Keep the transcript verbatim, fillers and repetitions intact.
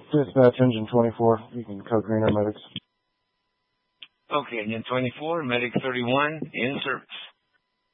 Dispatch engine twenty-four. You can code green or medics. Okay, engine twenty-four, medic thirty-one, in service.